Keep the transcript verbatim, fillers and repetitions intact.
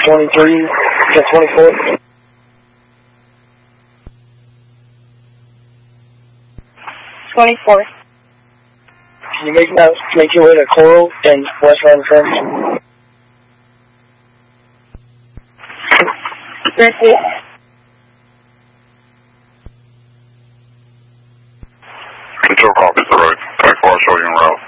twenty-three, ten twenty-four. twenty-four. Can you make that, make your way to Coral and West Round French? Repeat. Control copies, the road. ten four, show you en route.